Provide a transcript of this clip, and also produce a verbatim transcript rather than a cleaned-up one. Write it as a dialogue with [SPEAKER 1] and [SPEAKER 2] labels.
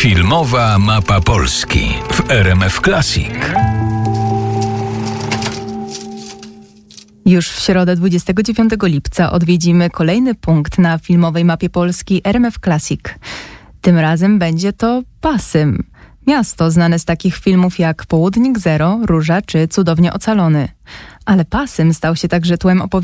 [SPEAKER 1] Filmowa mapa Polski w R M F Classic.
[SPEAKER 2] Już w środę dwudziestego dziewiątego lipca odwiedzimy kolejny punkt na filmowej mapie Polski R M F Classic. Tym razem będzie to Pasym. Miasto znane z takich filmów jak Południk Zero, Róża czy Cudownie Ocalony. Ale Pasym stał się także tłem opowieści